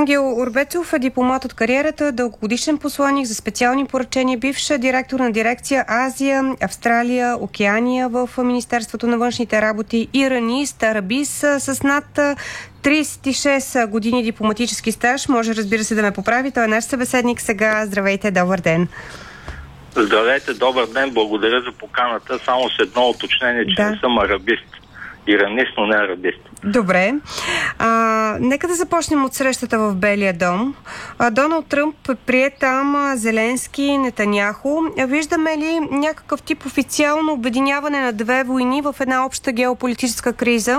Ангел Урбецов е дипломат от кариерата, дългогодишен посланик за специални поръчения, бивш директор на дирекция Азия, Австралия, Океания в Министерството на външните работи, иранист, арабист с над 36 години дипломатически стаж. Може, разбира се, да ме поправи. Той е наш събеседник сега. Здравейте, добър ден. Здравейте, добър ден. Благодаря за поканата. Само с едно уточнение, че не съм арабист. Иранист, но не арабист. Добре. Нека да започнем от срещата в Белия дом. Доналд Тръмп прие там Зеленски, Нетаняху. Виждаме ли някакъв тип официално обединяване на две войни в една обща геополитическа криза?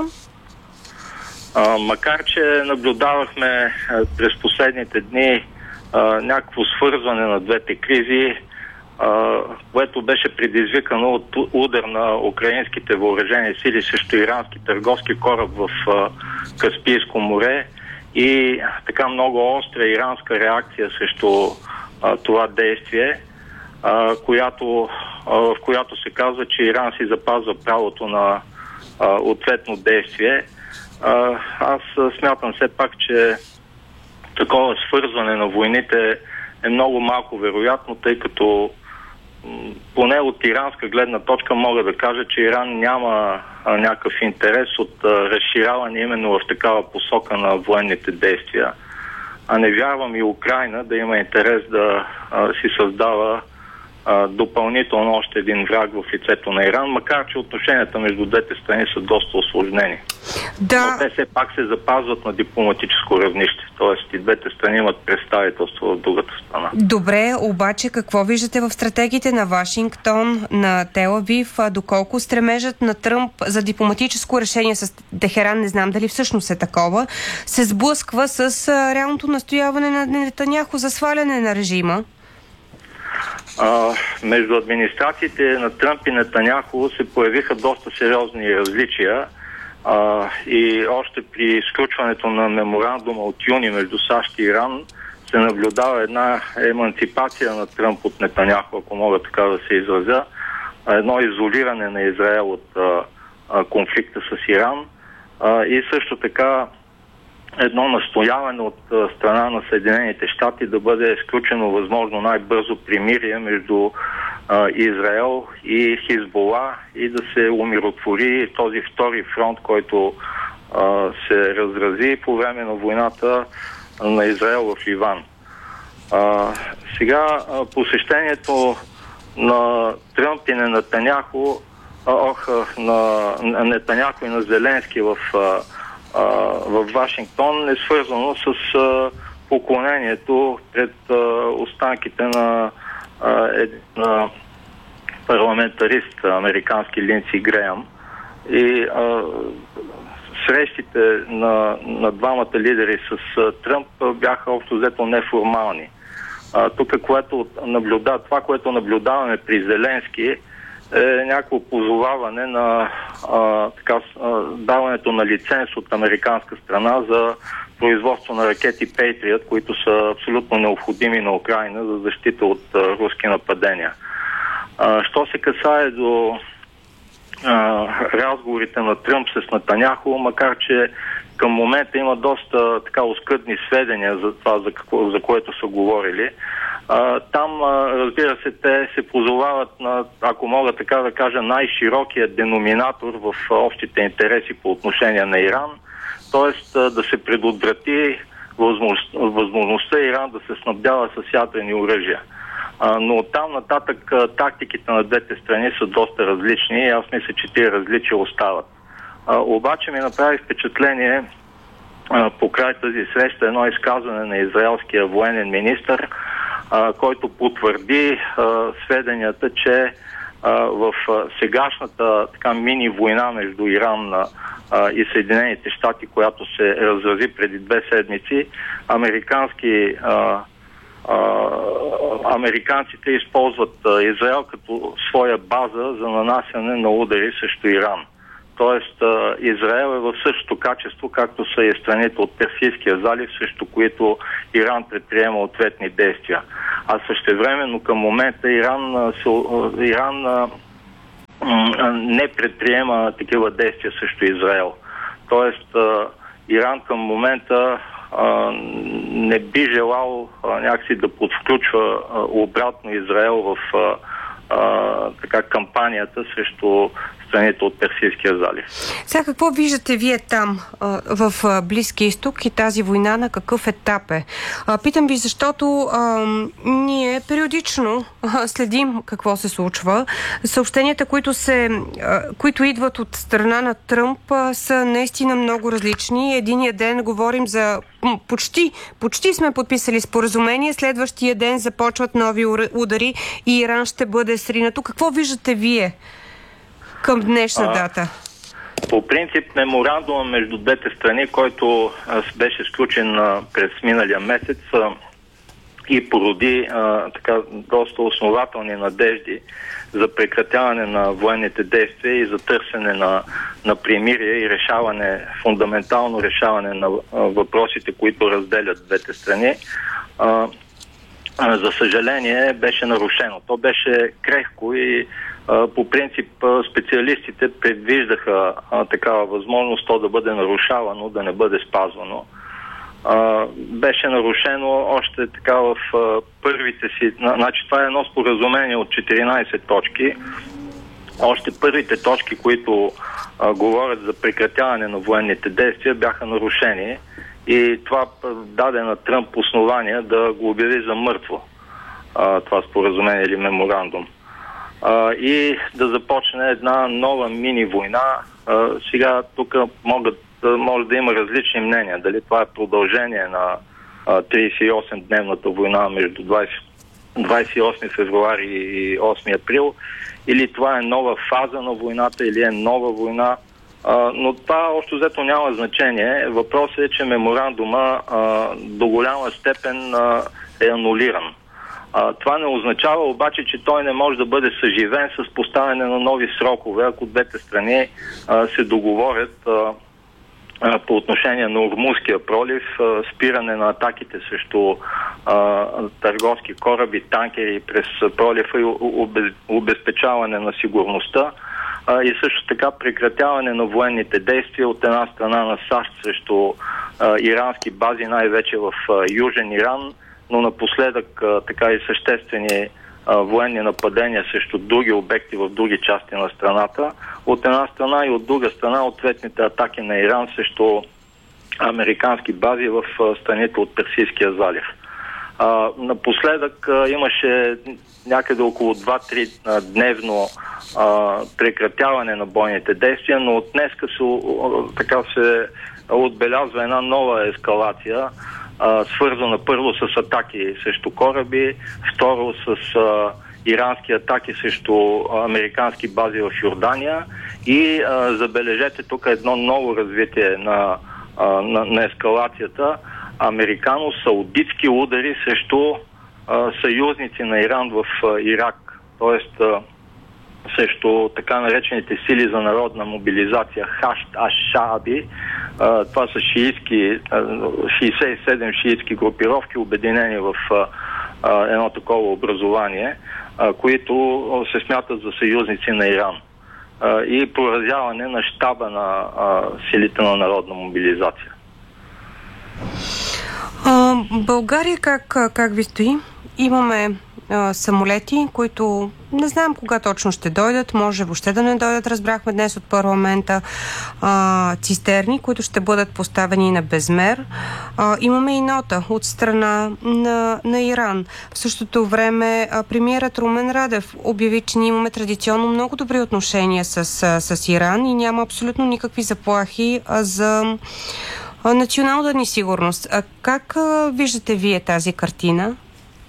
Макар че наблюдавахме през последните дни някакво свързване на двете кризи, което беше предизвикано от удар на украинските въоръжени сили срещу ирански търговски кораб в Каспийско море и така много остра иранска реакция срещу това действие, в която се казва, че Иран си запазва правото на ответно действие. Аз смятам все пак, че такова свързване на войните е много малко вероятно, тъй като поне от иранска гледна точка мога да кажа, че Иран няма някакъв интерес от разширяване именно в такава посока на военните действия. А не вярвам и Украйна да има интерес да си създава допълнително още един враг в лицето на Иран, макар че отношенията между двете страни са доста усложнени. Да. Но те все пак се запазват на дипломатическо равнище, т.е. и двете страни имат представителство в другата страна. Добре, обаче какво виждате в стратегиите на Вашингтон, на Тел Авив, доколко стремежът на Тръмп за дипломатическо решение с Техеран, не знам дали всъщност е такова, се сблъсква с реалното настояване на Нетаняху за сваляне на режима? Между администрациите на Тръмп и Нетаняху се появиха доста сериозни различия и още при сключването на меморандума от юни между САЩ и Иран се наблюдава една еманципация на Тръмп от Нетаняху, ако мога така да се изразя, едно изолиране на Израел от конфликта с Иран и също така едно настояване от страна на Съединените щати да бъде изключено възможно най-бързо примирие между Израел и Хизбола и да се умиротвори този втори фронт, който се разрази по време на войната на Израел в Ливан. Сега посещението на Тръмп и на Нетаняху, на Нетаняху и на Зеленски в Вашингтон е свързано с поклонението пред останките на един парламентарист, американски Линдси Греъм. И срещите на двамата лидери с Тръмп бяха общо взето неформални. Тук, това, което наблюдаваме при Зеленски, е някакво позоваване на даването на лиценз от американска страна за производство на ракети Patriot, които са абсолютно необходими на Украйна за защита от руски нападения. Що се касае до разговорите на Тръмп с Нетаняху, макар че към момента има доста оскъдни сведения за това, за което са говорили. Там, разбира се, те се позовават на, ако мога така да кажа, най-широкия деноминатор в общите интереси по отношение на Иран, т.е. да се предотврати възможността Иран да се снабдява с ядрени оръжия. Но оттам нататък тактиките на двете страни са доста различни и аз мисля, че тези различия остават. Обаче ми направи впечатление покрай тази среща едно изказване на израелския военен министър, който потвърди сведенията, че в сегашната мини война между Иран и Съединените щати, която се разрази преди 2 седмици, американците използват Израел като своя база за нанасяне на удари срещу Иран. Тоест Израел е в същото качество, както са и страните от Персийския залив, срещу които Иран предприема ответни действия. А същевременно към момента Иран не предприема такива действия срещу Израел. Тоест Иран към момента не би желал някакси да подвключва обратно Израел в така кампанията срещу страните от Персийския залив. Сега какво виждате вие там в Близкия изток и тази война на какъв етап е? Питам ви, защото ние периодично следим какво се случва. Съобщенията, които идват от страна на Тръмп, са наистина много различни. Единия ден говорим за почти сме подписали споразумение, следващия ден започват нови удари и Иран ще бъде сринато. Какво виждате вие към днешна дата? По принцип, меморандума между двете страни, който беше сключен през миналия месец и породи така доста основателни надежди за прекратяване на военните действия и за търсене на примирие и фундаментално решаване на въпросите, които разделят двете страни. За съжаление беше нарушено. То беше крехко и по принцип специалистите предвиждаха такава възможност то да бъде нарушавано, да не бъде спазвано. Беше нарушено още така в първите си... Значи това е едно споразумение от 14 точки. Още първите точки, които говорят за прекратяване на военните действия, бяха нарушени и това даде на Тръмп основание да го обяви за мъртво. Това споразумение или меморандум. И да започне една нова мини-война. Сега тук може да има различни мнения. Дали това е продължение на 38-дневната война между 28 февруари и 8 април, или това е нова фаза на войната, или е нова война. Но това общо взето няма значение. Въпросът е, че меморандума до голяма степен е анулиран. Това не означава обаче, че той не може да бъде съживен с поставяне на нови срокове, ако двете страни се договорят по отношение на Ормузския пролив, спиране на атаките срещу търговски кораби, танкери през пролива и обезпечаване на сигурността. И също така прекратяване на военните действия от една страна на САЩ срещу ирански бази, най-вече в Южен Иран, но напоследък така и съществени военни нападения срещу други обекти в други части на страната. От една страна и от друга страна ответните атаки на Иран срещу американски бази в страните от Персийския залив. Напоследък имаше някъде около 2-3 дневно прекратяване на бойните действия, но от днеска се отбелязва една нова ескалация, свързана първо с атаки срещу кораби, второ с ирански атаки срещу американски бази в Йордания и забележете тук едно ново развитие на ескалацията. Американо-саудитски удари срещу съюзници на Иран в Ирак, т.е. срещу така наречените сили за народна мобилизация Хашд аш-Шааби. Това са 67 шиитски групировки, обединени в едно такова образование, които се смятат за съюзници на Иран. И поразяване на щаба на силите на народна мобилизация. България как ви стои? Имаме самолети, които не знам кога точно ще дойдат, може въобще да не дойдат, разбрахме днес от парламента, цистерни, които ще бъдат поставени на безмер. Имаме и нота от страна на Иран. В същото време премиерът Румен Радев обяви, че ние имаме традиционно много добри отношения с Иран и няма абсолютно никакви заплахи за националната ни сигурност. Как виждате вие тази картина?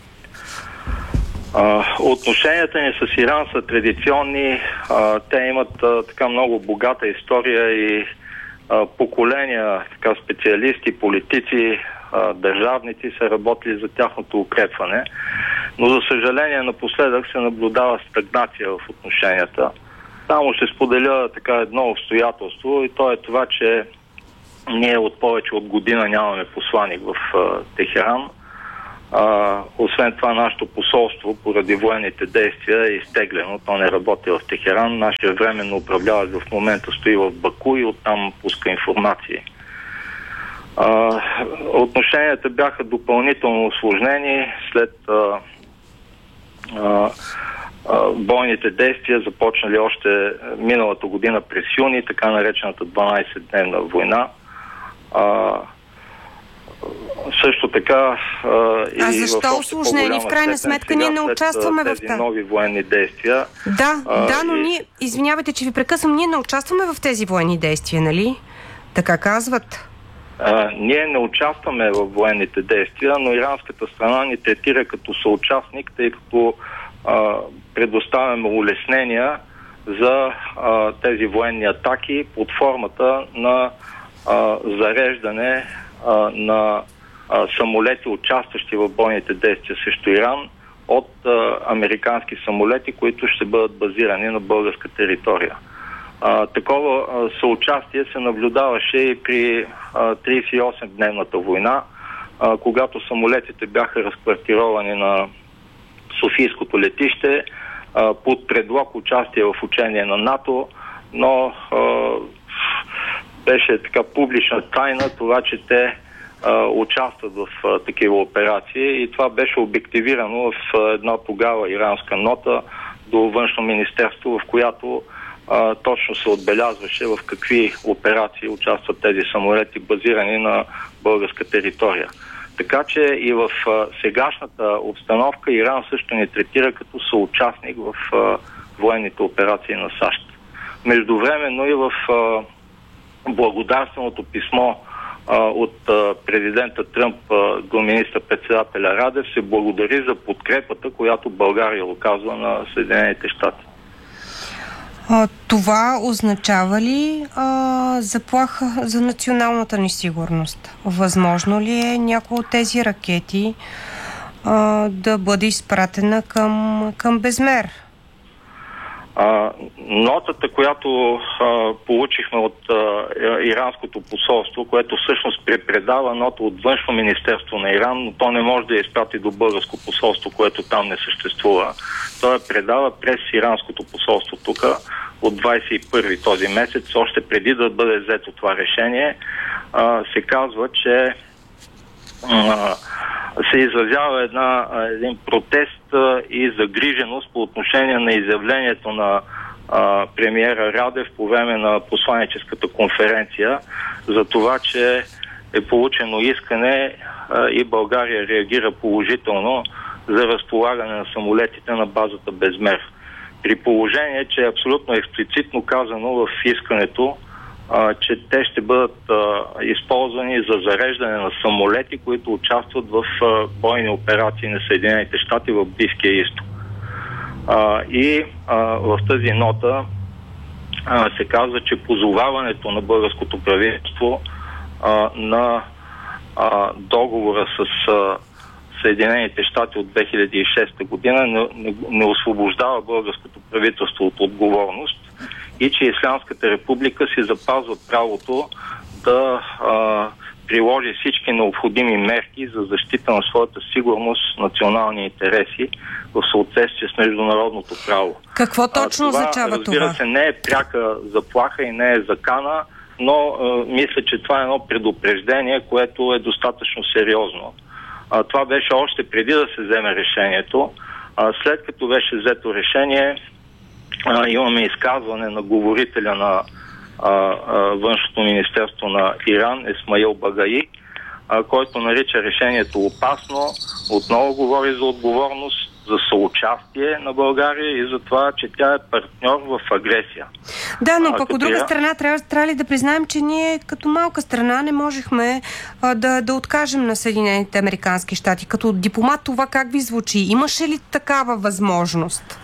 Отношенията ни с Иран са традиционни. Те имат така много богата история и поколения така специалисти, политици, държавници са работили за тяхното укрепване. Но за съжаление напоследък се наблюдава стагнация в отношенията. Само ще споделя така едно обстоятелство и то е това, че ние от повече от година нямаме посланик в Техеран. Освен това, нашето посолство поради военните действия е изтеглено. То не работи в Техеран. Нашия временно управляващ в момента стои в Баку и оттам пуска информации. Отношенията бяха допълнително усложнени след бойните действия, започнали още миналата година през юни, така наречената 12-дневна война. Също така защо усложнени? В крайна сметка ние не участваме в тези нови военни действия. Да, но ние, извинявайте, че ви прекъсвам, ние не участваме в тези военни действия, нали? Така казват. Ние не участваме в военните действия, но иранската страна ни третира като съучастник, тъй като предоставяме улеснения за тези военни атаки под формата на зареждане на самолети, участващи в бойните действия срещу Иран, от американски самолети, които ще бъдат базирани на българска територия. Такова съучастие се наблюдаваше и при 38-дневната война, когато самолетите бяха разквартировани на Софийското летище под предлог участие в учение на НАТО, но беше така публична тайна това, че те участват в такива операции, и това беше обективирано в една тогава иранска нота до Външно министерство, в която точно се отбелязваше в какви операции участват тези самолети, базирани на българска територия. Така че и в сегашната обстановка Иран също ни третира като съучастник в военните операции на САЩ. Междувременно и в благодарственото писмо от президента Тръмп до министър-председателя Радев се благодари за подкрепата, която България оказва на Съединените щати. Това означава ли заплаха за националната ни сигурност? Възможно ли е някои от тези ракети да бъде изпратена към Безмер? Нотата, която получихме от иранското посолство, което всъщност препредава нота от Външно министерство на Иран, но то не може да я изпрати до българско посолство, което там не съществува. То я предава през иранското посолство тук от 21 този месец, още преди да бъде взето това решение. Се казва, че се изразява един протест и загриженост по отношение на изявлението на премиера Радев по време на посланическата конференция за това, че е получено искане и България реагира положително за разполагане на самолетите на базата Безмер. При положение, че е абсолютно експлицитно казано в искането, че те ще бъдат използвани за зареждане на самолети, които участват в бойни операции на Съединените щати в Близкия изток. И в тази нота се казва, че позоваването на българското правителство на договора с Съединените щати от 2006 година не освобождава българското правителство от отговорност и че Ислямската република си запазва правото да приложи всички необходими мерки за защита на своята сигурност, национални интереси в съответствие с международното право. Какво точно означава това? Разбира се, не е пряка заплаха и не е закана, но мисля, че това е едно предупреждение, което е достатъчно сериозно. Това беше още преди да се вземе решението. След като беше взето решение, имаме изказване на говорителя на Външното министерство на Иран, Исмаил Багаи, който нарича решението опасно, отново говори за отговорност, за съучастие на България и за това, че тя е партньор в агресия. Да, но пък от друга страна трябва ли да признаем, че ние като малка страна не можехме да откажем на Съединените американски щати. Като дипломат това как ви звучи? Имаше ли такава възможност?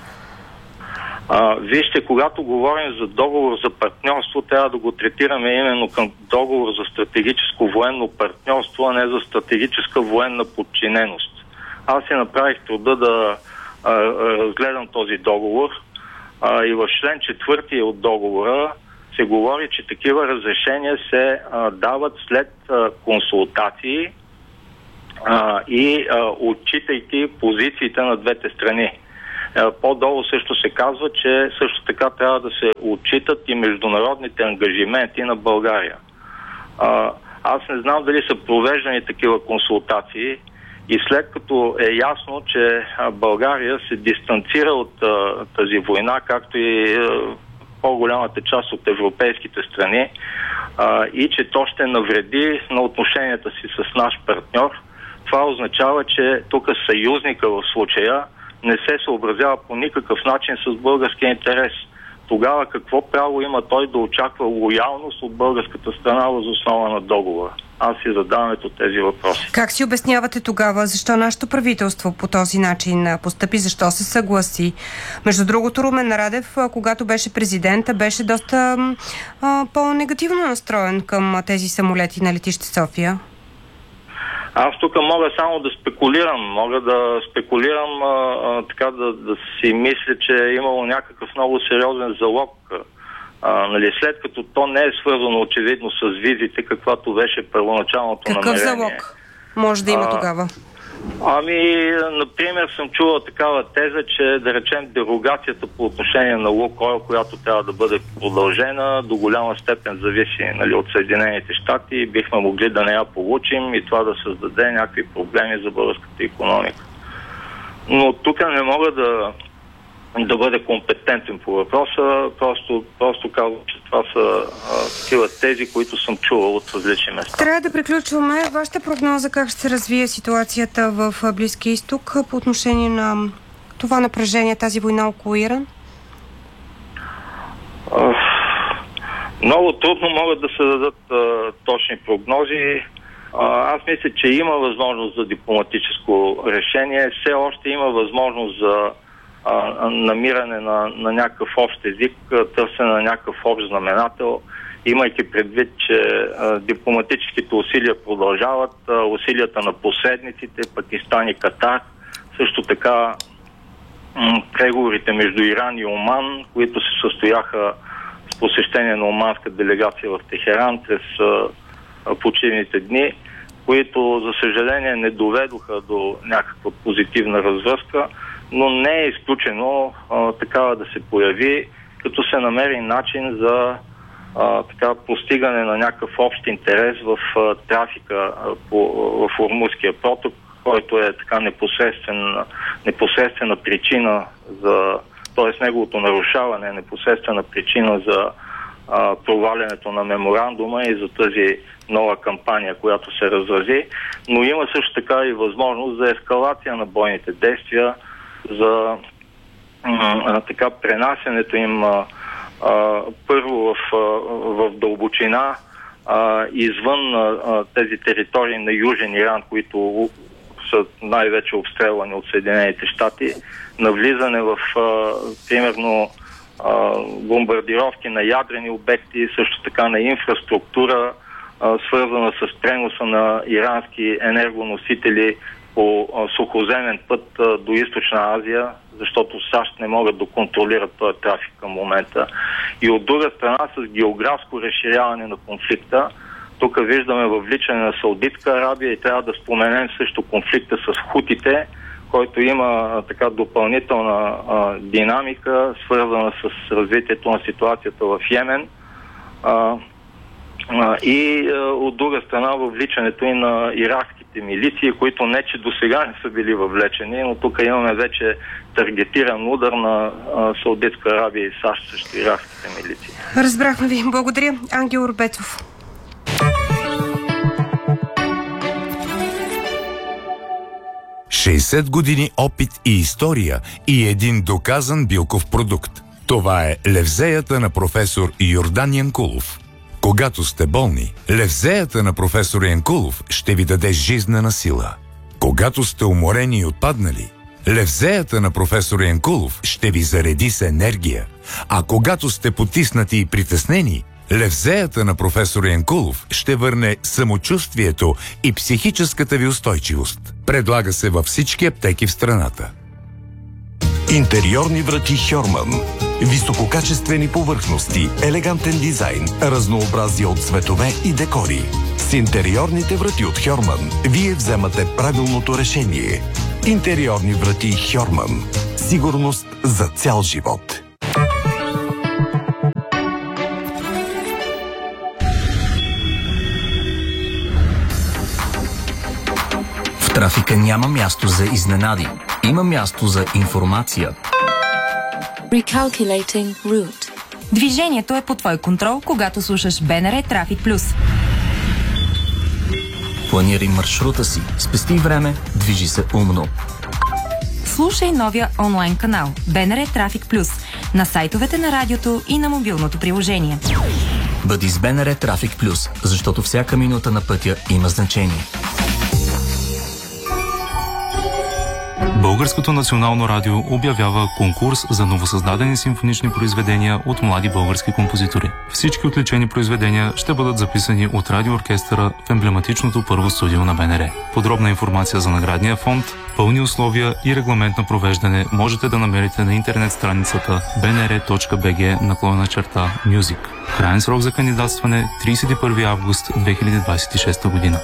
Вижте, когато говорим за договор за партньорство, трябва да го третираме именно към договор за стратегическо военно партньорство, а не за стратегическа военна подчиненост. Аз си направих труда да разгледам този договор и в член 4 от договора се говори, че такива разрешения се дават след консултации и отчитайки позициите на двете страни. По-долу също се казва, че също така трябва да се отчитат и международните ангажименти на България. Аз не знам дали са провеждани такива консултации и след като е ясно, че България се дистанцира от тази война, както и по-голямата част от европейските страни, и че то ще навреди на отношенията си с наш партньор, това означава, че тук съюзника в случая не се съобразява по никакъв начин с българския интерес. Тогава какво право има той да очаква лоялност от българската страна въз основа на договора? Аз си задавам ето тези въпроси. Как си обяснявате тогава, защо нашето правителство по този начин постъпи, защо се съгласи? Между другото, Румен Радев, когато беше президент, беше доста по-негативно настроен към тези самолети на летище София. Аз тук мога само да спекулирам. Така да си мисля, че е имало някакъв много сериозен залог. След като то не е свързано очевидно с визите, каквато беше първоначалното намерение. Какъв залог може да има тогава? Например, съм чувал такава теза, че да речем дерогацията по отношение на Лукойл, която трябва да бъде продължена, до голяма степен зависи от Съединените щати и бихме могли да не я получим и това да създаде някакви проблеми за българската икономика. Но тук не мога да бъде компетентен по въпроса, просто казвам, че това са такива тези, които съм чувал от различни места. Трябва да приключваме. Вашата прогноза как ще се развие ситуацията в Близкия изток по отношение на това напрежение, тази война около Иран? Много трудно могат да се дадат точни прогнози. Аз мисля, че има възможност за дипломатическо решение. Все още има възможност за намиране на някакъв общ език, търсене на някакъв общ знаменател, имайки предвид, че дипломатическите усилия продължават, усилията на посредниците, Пакистан и Катар, също така преговорите между Иран и Оман, които се състояха с посещение на оманска делегация в Техеран през почивните дни, които, за съжаление, не доведоха до някаква позитивна развръзка, но не е изключено такава да се появи, като се намери начин за постигане на някакъв общ интерес в трафика в Ормузския проток, който е така непосредствена причина т.е. неговото нарушаване е непосредствена причина за провалянето на меморандума и за тази нова кампания, която се разрази, но има също така и възможност за ескалация на бойните действия, за пренасенето им първо в дълбочина, извън тези територии на Южен Иран, които са най-вече обстрелвани от Съединените щати, навлизане в примерно бомбардировки на ядрени обекти, също така на инфраструктура, свързана с преноса на ирански енергоносители по сухоземен път до Източна Азия, защото САЩ не могат да контролират този трафик към момента. И от друга страна, с географско разширяване на конфликта, тук виждаме въвличане на Саудитска Арабия и трябва да споменем също конфликта с хутите, който има така допълнителна динамика, свързана с развитието на ситуацията в Йемен. И от друга страна въвличането и на иракските милиции, които не че до сега не са били въвлечени, но тук имаме вече таргетиран удар на Саудитска Арабия и САЩ срещу иракските милиции. Разбрахме ви. Благодаря. Ангел Орбецов. ...60 години опит и история и един доказан билков продукт. Това е левзеята на професор Йордан Янкулов. Когато сте болни, левзеята на професор Янкулов ще ви даде жизнена сила. Когато сте уморени и отпаднали, левзеята на професор Янкулов ще ви зареди с енергия. А когато сте потиснати и притеснени, левзеята на професор Янкулов ще върне самочувствието и психическата ви устойчивост. Предлага се във всички аптеки в страната. Интериорни врати Хьорман. Висококачествени повърхности, елегантен дизайн, разнообразие от цветове и декори. С интериорните врати от Хьорман вие вземате правилното решение. Интериорни врати Хьорман. Сигурност за цял живот. В трафика няма място за изненади. Има място за информация. Recalculating route. Движението е под твой контрол, когато слушаш БНР Трафик Плюс. Планирай маршрута си, спести време, движи се умно. Слушай новия онлайн канал БНР Трафик Плюс на сайтовете на радиото и на мобилното приложение. Бъди с БНР Трафик Плюс, защото всяка минута на пътя има значение. Българското национално радио обявява конкурс за новосъздадени симфонични произведения от млади български композитори. Всички отличени произведения ще бъдат записани от радиооркестъра в емблематичното първо студио на БНР. Подробна информация за наградния фонд, пълни условия и регламент на провеждане можете да намерите на интернет страницата bnr.bg/music. Краен срок за кандидатстване 31 август 2026 година.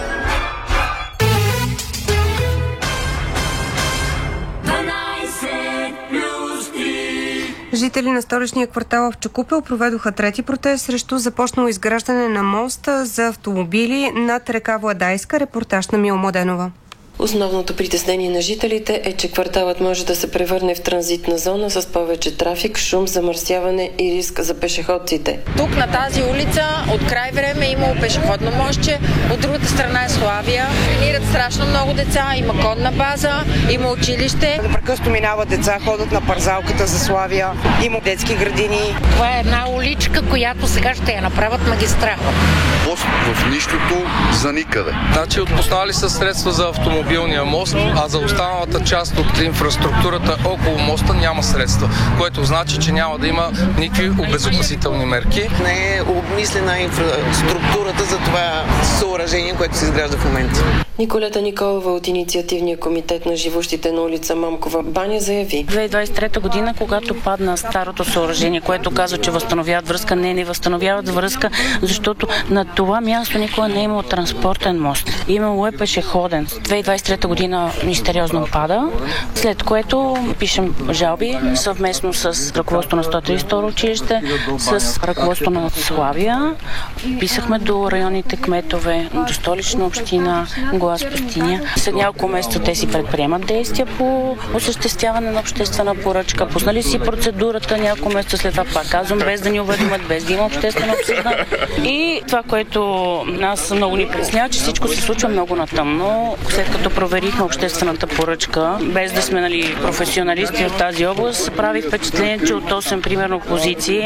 Жители на столичния квартал в Чукупел проведоха трети протест срещу започнало изграждане на моста за автомобили над река Владайска. Репортаж на Мила Младенова. Основното притеснение на жителите е, че кварталът може да се превърне в транзитна зона с повече трафик, шум, замърсяване и риск за пешеходците. Тук на тази улица от край време имало пешеходно мостче, от другата страна е Славия. Тренират страшно много деца, има конна база, има училище. Непрекъснато минават деца, ходят на парзалката за Славия, има детски градини. Това е една уличка, която сега ще я направят магистрала. Мост в нищото за никъде. Значи отпуснали са средства за автомобилния мост, а за останалата част от инфраструктурата около моста няма средства, което значи, че няма да има никакви обезопасителни мерки. Не е обмислена инфраструктурата за това съоръжение, което се изгражда в момента. Николета Николова от инициативния комитет на живущите на улица Мамкова баня заяви. 2023 година, когато падна старото съоръжение, което казва, че възстановяват връзка, не възстановяват връзка, защото на това място никога не е имало транспортен мост. Имало е пешеходен. 2023 година мистериозно пада, след което пишем жалби съвместно с ръководството на 132 училище, с ръководството на Славия. Писахме до районните кметове, до Столична община, Глас Пустиня. След няколко месеца те си предприемат действия по осъществяване на обществена поръчка. Пуснали си процедурата, няколко месеца след това пак казвам, без да ни уведомят, без да има обществено обсъждане. И това, което нас много ни притеснява, че всичко се случва много натъмно. След като проверихме обществената поръчка, без да сме професионалисти в тази област, прави впечатление, че от 8 примерно позиции,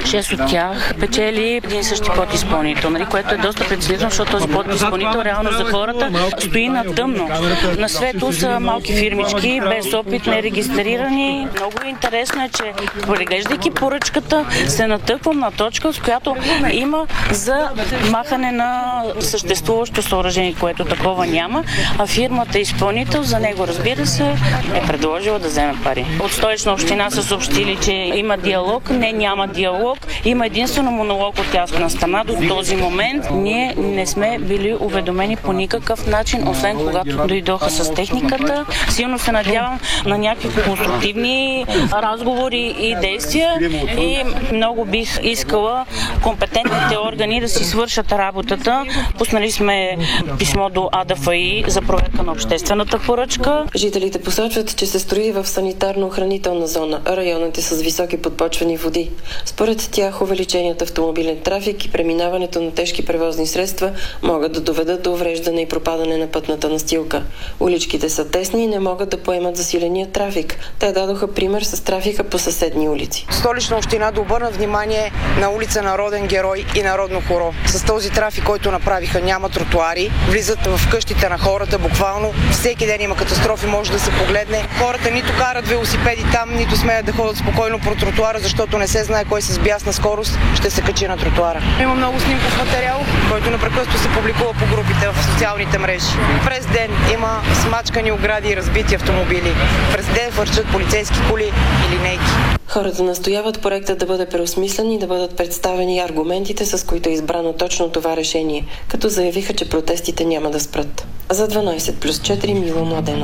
6 от тях печели един същи подизпълнител, което е доста притеснително, защото този подизпълнител реално за хората стои на тъмно. На светло са малки фирмички, без опит, нерегистрирани. Много интересно е, че преглеждайки поръчката, се натъквам на точка, с която има за махане на съществуващо съоръжение, което такова няма, а фирмата изпълнител за него, разбира се, е предложила да вземе пари. От Столична община са съобщили, че има диалог. Не, няма диалог. Има единствено монолог от тяхна страна. До този момент ние не сме били уведомени по никакъв начин, освен когато дойдоха с техниката. Силно се надявам на някакви конструктивни разговори и действия и много бих искала компетентните органи да си свършат работата. Пуснали сме писмо до АДФИ за проверка на обществената поръчка. Жителите посочват, че се строи в санитарно-охранителна зона. Районът е с високи подпочвени води. Според тях увеличеният автомобилен трафик и преминаването на тежки превозни средства могат да доведат до увреждане и пропадане на пътната настилка. Уличките са тесни и не могат да поемат засиления трафик. Те дадоха пример с трафика по съседни улици. Столична община да обърна внимание на улица Народен герой и Народно хоро. С този трафик, който направиха, няма тротуари, влизат в къщите на хората буквално. Всеки ден има катастрофи, може да се погледне. Хората нито карат велосипеди там, нито смеят да ходят спокойно по тротуара, защото не се знае кой с бясна скорост ще се качи на тротуара. Има много снимков материал, който непрекъснато се публикува по групите в социалните мрежи. През ден има смачкани огради и разбити автомобили. През ден върчат полицейски коли и линейки. Хората настояват проектът да бъде преосмислен и да бъдат представени аргументите, с които е избрано точно това решение, като заявиха, че протестите няма да спрат. За 12+4 Мила Младенова.